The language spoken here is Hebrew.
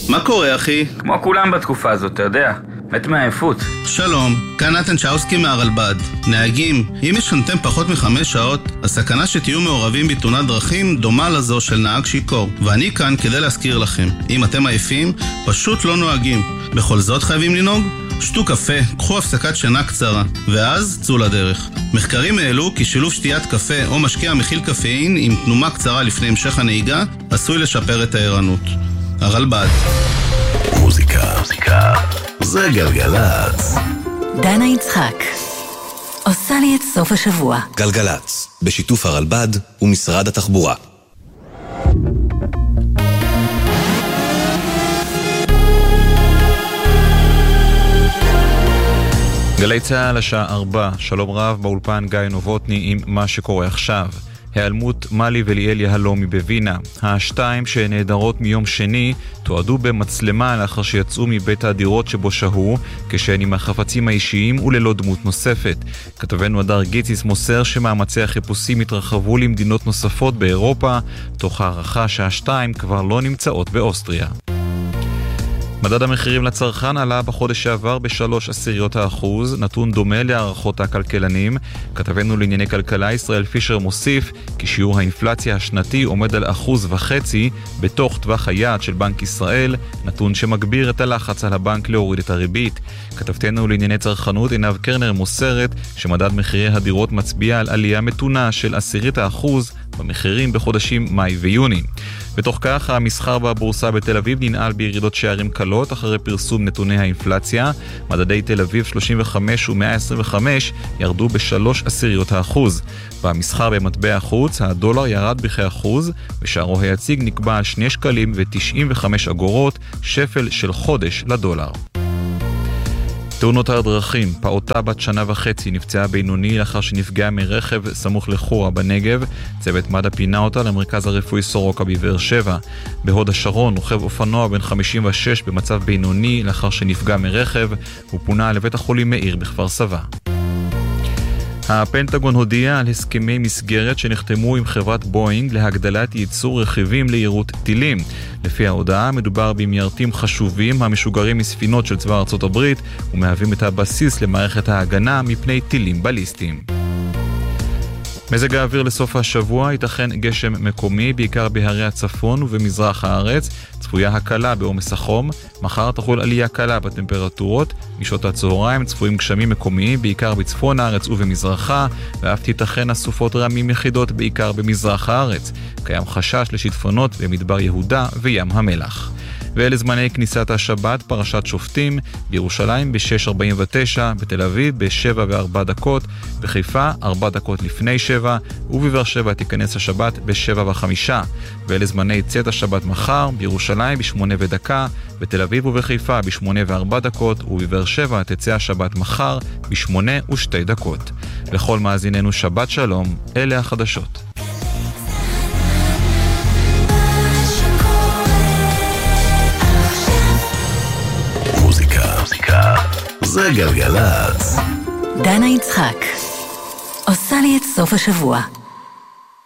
מה קורה, אחי? כמו כולם בתקופה הזאת, אתה יודע. מת מעייפות. שלום, כאן נתן צ'אוסקי מהרלב"ד. נהגים, אם ישנתם פחות מ5 שעות, הסכנה שתהיו מעורבים בתאונת דרכים דומה לזו של נהג שיכור. ואני כאן כדי להזכיר לכם, אם אתם עייפים, פשוט לא נוהגים. בכל זאת חייבים לנהוג? שתו קפה, קחו הפסקת שינה קצרה, ואז צאו לדרך. מחקרים העלו כי שילוב שתיית קפה או משקה מכיל קפאין עם תנומה קצרה לפני המשך הנהיגה עשוי לשפר את הערנות. הרלב"ד. מוזיקה זה גלגלצ. דנה יצחק עושה לי את סוף השבוע. גלגלצ, בשיתוף הרלב"ד ומשרד התחבורה. גלי צהל השעה 4, שלום רב באולפן גיא נובוטני עם מה שקורה עכשיו. העלמות מלי וליאל יהלומי בווינה. השתיים שנעדרות מיום שני תועדו במצלמה לאחר שיצאו מבית הדירות שבו שהו, כשהן עם החפצים האישיים וללא דמות נוספת. כתבנו הדר גיציס מוסר שמאמצי החיפושים התרחבו למדינות נוספות באירופה, תוך הערכה שהשתיים כבר לא נמצאות באוסטריה. מדד המחירים לצרכן עלה בחודש שעבר ב3%, נתון דומה להערכות הכלכלנים. כתבנו לענייני כלכלה ישראל פישר מוסיף כי שיעור האינפלציה השנתי עומד על 1.5% בתוך טווח היעד של בנק ישראל, נתון שמגביר את הלחץ על הבנק להוריד את הריבית. כתבתנו לענייני צרכנות עינב קרנר מוסרת שמדד מחירי הדירות מצביע על עלייה מתונה של 0.1% במחירים בחודשים מאי ויוני. בתוך כך, המסחר בבורסה בתל אביב ננעל בירידות שערים קלות אחרי פרסום נתוני האינפלציה. מדדי תל אביב 35 ו-125 ירדו ב0.3%. במסחר במטבע החוץ, הדולר ירד ב1%, ושערו היציג נקבע על 2 שקלים ו95 אגורות, שפל של חודש לדולר. תאונות הדרכים, פעוטה בת 1.5 שנה נפצעה בינוני לאחר שנפגעה מרכב סמוך לחורה בנגב. צוות מד"א פינה אותה למרכז הרפואי סורוקה בבאר שבע. בהוד השרון רוכב אופנוע בן 56 במצב בינוני לאחר שנפגע מרכב, הוא פונה לבית החולים מאיר בכפר סבא. הפנטגון הודיע על הסכמי מסגרת שנחתמו עם חברת בואינג להגדלת ייצור רכיבים ליירוט טילים. לפי ההודעה מדובר במיירטים חשובים המשוגרים מספינות של צבא ארצות הברית ומהווים את הבסיס למערכת ההגנה מפני טילים בליסטיים. מזג האוויר לסוף השבוע, ייתכן גשם מקומי בעיקר בהרי הצפון ובמזרח הארץ, צפויה הקלה בעומס החום, מחר תחול עלייה קלה בטמפרטורות, משעות הצהריים צפויים גשמים מקומיים בעיקר בצפון הארץ ובמזרחה, ואף תיתכן אסופות רעמים יחידות בעיקר במזרח הארץ. קיים חשש לשיטפונות במדבר יהודה וים המלח. ואלה זמני כניסת השבת, פרשת שופטים, בירושלים ב-6:49, בתל אביב ב-7:04, בחיפה 4 דקות לפני 7, ובבאר שבע תיכנס השבת ב-7:05. ואלה זמני צאת השבת מחר, בירושלים ב-8:01, בתל אביב ובחיפה ב-8:04, ובבאר שבע תצא השבת מחר ב-8:02. לכל מאזיננו שבת שלום, אלה החדשות. זה גלגלצ. דנה יצחק עושה לי את סוף השבוע.